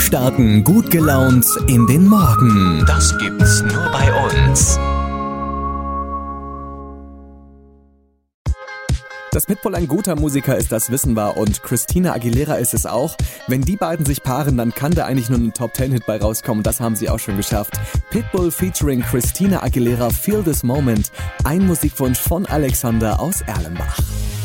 starten gut gelaunt in den Morgen. Das gibt's nur bei uns. Dass Pitbull ein guter Musiker ist, das wissen wir, und Christina Aguilera ist es auch. Wenn die beiden sich paaren, dann kann da eigentlich nur ein Top-10-Hit bei rauskommen. Das haben sie auch schon geschafft. Pitbull featuring Christina Aguilera, Feel This Moment. Ein Musikwunsch von Alexander aus Erlenbach.